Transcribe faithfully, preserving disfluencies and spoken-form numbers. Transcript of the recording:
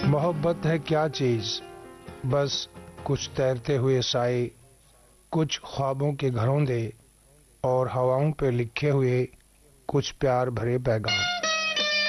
मोहब्बत है क्या चीज, बस कुछ तैरते हुए साए, कुछ ख्वाबों के घरों दे और हवाओं पे लिखे हुए कुछ प्यार भरे पैगाम।